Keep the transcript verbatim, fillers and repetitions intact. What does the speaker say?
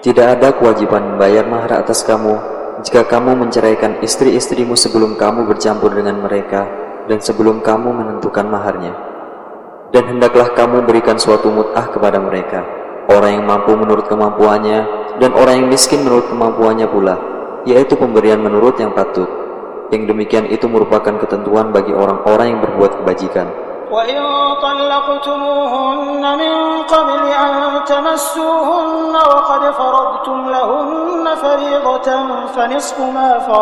Tidak ada kewajiban membayar mahar atas kamu jika kamu menceraikan istri-istrimu sebelum kamu bercampur dengan mereka dan sebelum kamu menentukan maharnya. Dan hendaklah kamu berikan suatu mut'ah kepada mereka, orang yang mampu menurut kemampuannya dan orang yang miskin menurut kemampuannya pula, yaitu pemberian menurut yang patut. Yang demikian itu merupakan ketentuan bagi orang-orang yang berbuat kebajikan. وَإِن طَلَّقْتُمُوهُنَّ مِن قَبْلِ أَن تَمَسُّوهُنَّ وَقَدْ فَرَضْتُمْ لَهُنَّ فَرِيضَةً فَنِصْفُ مَا فَرَضْتُمْ